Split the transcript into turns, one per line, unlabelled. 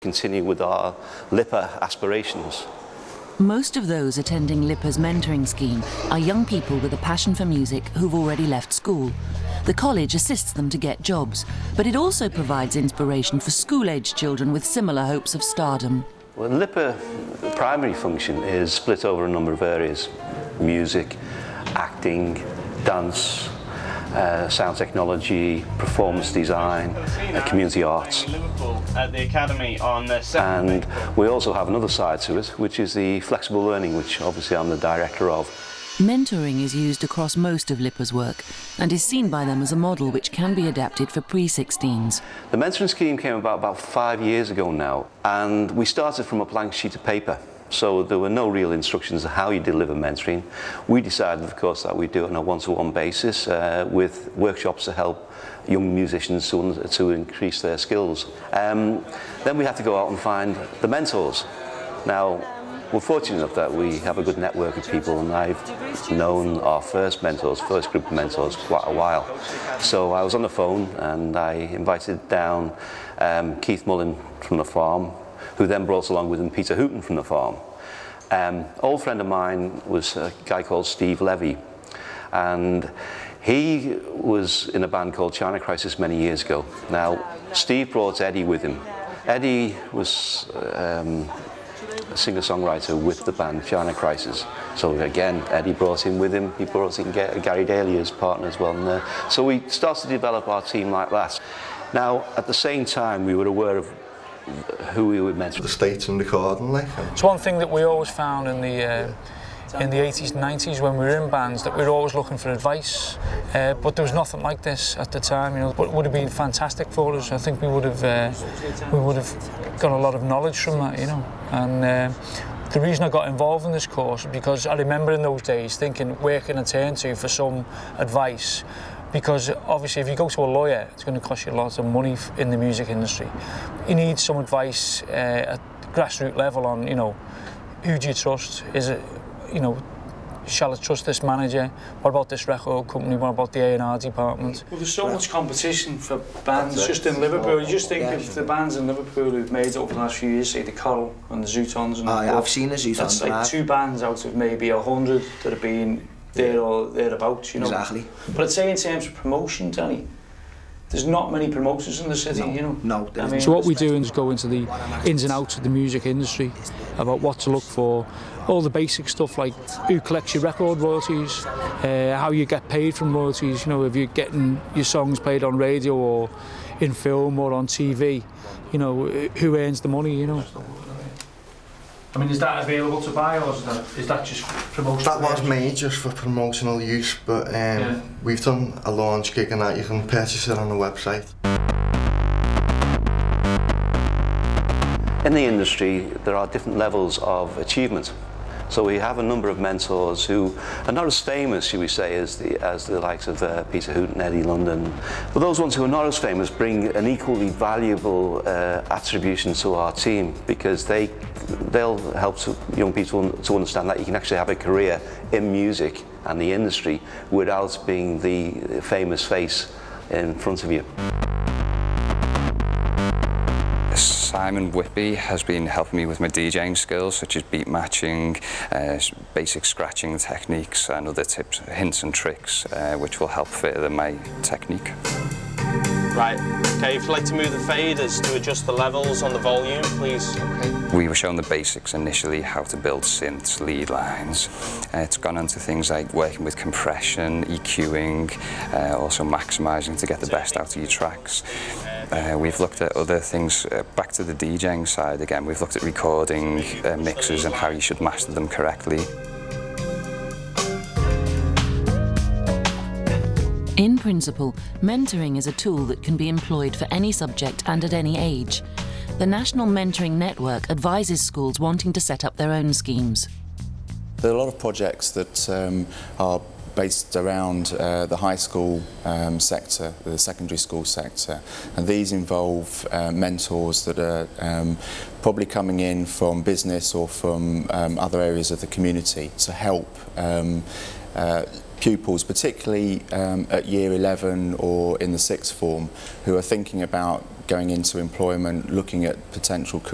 Continue with our LIPA aspirations.
Most of those attending LIPA's mentoring scheme are young people with a passion for music who've already left school. The college assists them to get jobs, but it also provides inspiration for school-aged children with similar hopes of stardom.
Well, LIPA primary function is split over a number of areas: music, acting, dance, sound technology, performance design, community arts.
At the academy on the
and we also have another side to it, which is the flexible learning, which obviously I'm the director of.
Mentoring is used across most of LIPA's work and is seen by them as a model which can be adapted for pre-16s.
The mentoring scheme came about 5 years ago now, and we started from a blank sheet of paper. So there were no real instructions on how you deliver mentoring. We decided, of course, that we'd do it on a one-to-one basis with workshops to help young musicians to increase their skills. Then we had to go out and find the mentors. Now, we're fortunate enough that we have a good network of people, and I've known our first group of mentors, for quite a while. So I was on the phone and I invited down Keith Mullen from the farm, who then brought along with him Peter Hooton from the farm. Old friend of mine was a guy called Steve Levy, and he was in a band called China Crisis many years ago. Now, Steve brought Eddie with him. Eddie was a singer-songwriter with the band China Crisis. So again, Eddie brought him with him. He brought in Gary Daly as partner as well. And, so we started to develop our team like that. Now, at the same time, we were aware of who we would mentor.
The States and recording, like.
It's one thing that we always found in the 80s and 90s when we were in bands, that we were always looking for advice, but there was nothing like this at the time, you know. But it would have been fantastic for us. I think we would have got a lot of knowledge from that, you know. And the reason I got involved in this course is because I remember in those days thinking, where can I turn to for some advice? Because obviously if you go to a lawyer, it's going to cost you lots of money in the music industry. You need some advice at grassroots level on, you know, who do you trust? Is it, you know, shall I trust this manager? What about this record company? What about the A&R department?
Well, there's so much competition for bands just in Liverpool. You just think of the bands in Liverpool who've made it over the last few years, say the Coral and the Zootons. And
I've seen the Zootons.
That's like 2 bands out of maybe 100 that have been there or thereabouts, you know.
Exactly.
But I'd say in terms of promotion, Danny, there's not many promoters in the city, you know.
No.
I mean, so what we do is go into the ins and outs of the music industry, about what to look for, all the basic stuff like who collects your record royalties, how you get paid from royalties, you know, if you're getting your songs played on radio or in film or on TV, you know, who earns the money, you know.
I mean, is that available to buy, or is that just promotional?
That was made just for promotional use, but we've done a launch gig and that you can purchase it on the website.
In the industry, there are different levels of achievement. So we have a number of mentors who are not as famous, should we say, as the likes of Peter Hooton and Eddie London. But those ones who are not as famous bring an equally valuable attribution to our team, because they'll help young people to understand that you can actually have a career in music and the industry without being the famous face in front of you.
Simon Whitby has been helping me with my DJing skills, such as beat matching, basic scratching techniques and other tips, hints and tricks, which will help further my technique.
Right, okay, if you'd like to move the faders to adjust the levels on the volume, please. Okay.
We were shown the basics initially, how to build synths, lead lines. It's gone on to things like working with compression, EQing, also maximising to get the best out of your tracks. We've looked at other things, back to the DJing side again, we've looked at recording mixes and how you should master them correctly.
In principle, mentoring is a tool that can be employed for any subject and at any age. The National Mentoring Network advises schools wanting to set up their own schemes.
There are a lot of projects that are based around the high school sector, the secondary school sector, and these involve mentors that are probably coming in from business or from other areas of the community to help pupils, particularly at year 11 or in the sixth form, who are thinking about going into employment, looking at potential